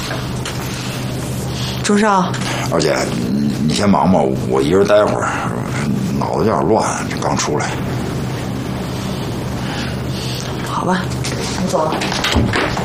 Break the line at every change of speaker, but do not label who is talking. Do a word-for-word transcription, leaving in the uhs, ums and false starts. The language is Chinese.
钟少，
二姐，你你先忙吧，我一人待会儿，脑子有点乱，这刚出来。
好吧，我走了。